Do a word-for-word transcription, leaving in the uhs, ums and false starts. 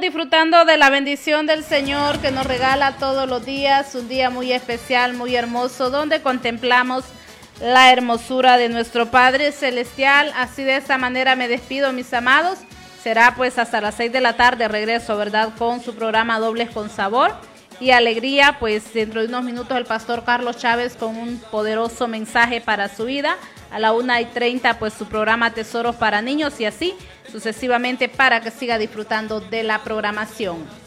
disfrutando de la bendición del Señor que nos regala todos los días, un día muy especial, muy hermoso, donde contemplamos la hermosura de nuestro Padre Celestial. Así de esta manera me despido, mis amados. Será pues hasta las seis de la tarde regreso, ¿verdad?, con su programa Dobles con Sabor y Alegría. Pues dentro de unos minutos el pastor Carlos Chávez con un poderoso mensaje para su vida. A la una y treinta pues su programa Tesoros para Niños y así sucesivamente para que siga disfrutando de la programación.